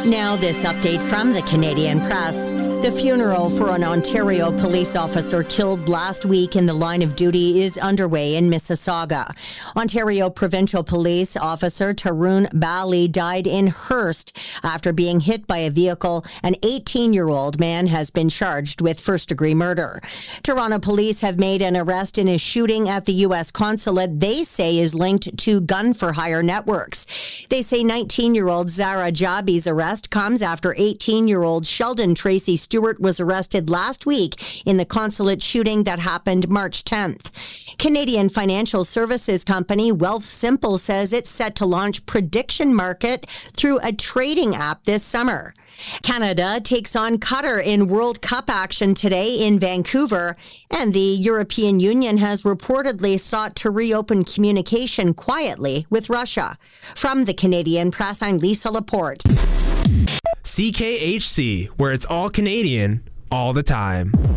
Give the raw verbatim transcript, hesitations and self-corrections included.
Now this update from the Canadian Press. The funeral for an Ontario police officer killed last week in the line of duty is underway in Mississauga. Ontario Provincial Police Officer Tarun Bali died in Hearst after being hit by a vehicle. An eighteen-year-old man has been charged with first-degree murder. Toronto police have made an arrest in a shooting at the U S consulate they say is linked to gun-for-hire networks. They say nineteen-year-old Zara Jabi's arrest comes after eighteen-year-old Sheldon Tracy Stewart was arrested last week in the consulate shooting that happened March tenth. Canadian financial services company Wealthsimple says it's set to launch prediction market through a trading app this summer. Canada takes on Qatar in World Cup action today in Vancouver, and the European Union has reportedly sought to reopen communication quietly with Russia. From the Canadian Press, I'm Lisa Laporte. C K H C, where it's all Canadian, all the time.